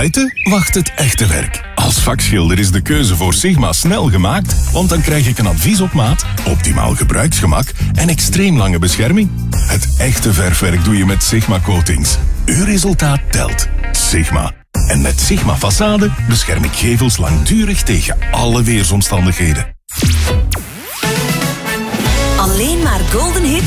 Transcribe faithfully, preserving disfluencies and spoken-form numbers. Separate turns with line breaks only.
buiten wacht het echte werk. Als vakschilder is de keuze voor Sigma snel gemaakt, want dan krijg ik een advies op maat, optimaal gebruiksgemak en extreem lange bescherming. Het echte verfwerk doe je met Sigma Coatings. Uw resultaat telt. Sigma. En met Sigma Façade bescherm ik gevels langdurig tegen alle weersomstandigheden.
Alleen maar golden hits